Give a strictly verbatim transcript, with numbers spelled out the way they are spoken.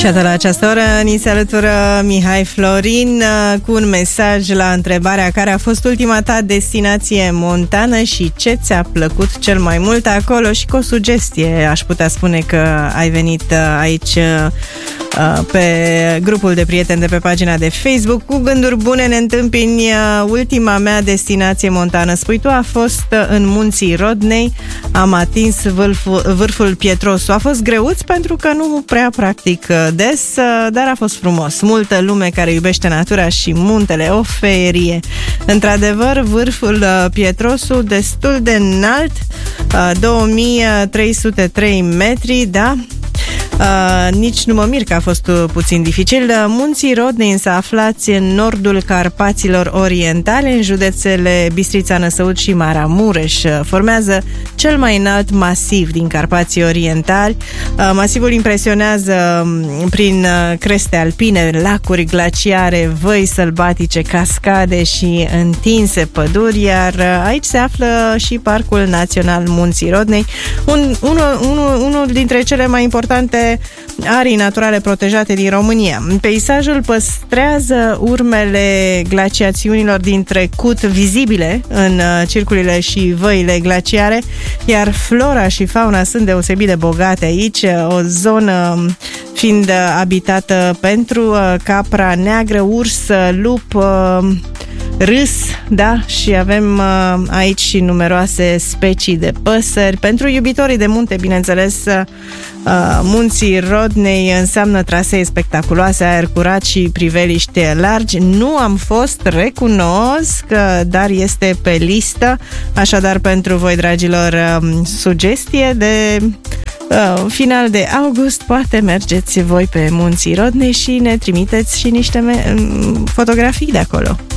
Și atât la această oră ni se alătură Mihai Florin cu un mesaj la întrebarea: care a fost ultima ta destinație montană și ce ți-a plăcut cel mai mult acolo? Și cu o sugestie, aș putea spune că ai venit aici pe grupul de prieteni de pe pagina de Facebook. Cu gânduri bune ne întâmpini. Ultima mea destinație montană, spui tu, a fost în munții Rodnei. Am atins vârful, vârful Pietrosu. A fost greuț pentru că nu prea practic des, dar a fost frumos. Multă lume care iubește natura și muntele, o feerie. Într-adevăr, vârful Pietrosu destul de înalt, două mii trei sute trei metri, da? Uh, nici nu mă mir că a fost puțin dificil. Munții Rodnei însă aflați în nordul Carpaților Orientale, în județele Bistrița, Năsăud și Maramureș. Formează cel mai înalt masiv din Carpații Orientali. Uh, masivul impresionează prin creste alpine, lacuri glaciare, văi sălbatice, cascade și întinse păduri, iar aici se află și Parcul Național Munții Rodnei, un, unul, unul, unul dintre cele mai importante arii naturale protejate din România. Peisajul păstrează urmele glaciațiunilor din trecut vizibile în circurile și văile glaciare, iar flora și fauna sunt deosebit de bogate aici, o zonă fiind abitată pentru capra neagră, urs, lup, râs, da? Și avem uh, aici și numeroase specii de păsări. Pentru iubitorii de munte, bineînțeles, uh, munții Rodnei înseamnă trasee spectaculoase, aer curat și priveliști largi. Nu am fost, recunosc, uh, dar este pe listă. Așadar, pentru voi, dragilor, uh, sugestie de uh, final de august, poate mergeți voi pe munții Rodnei și ne trimiteți și niște me- fotografii de acolo.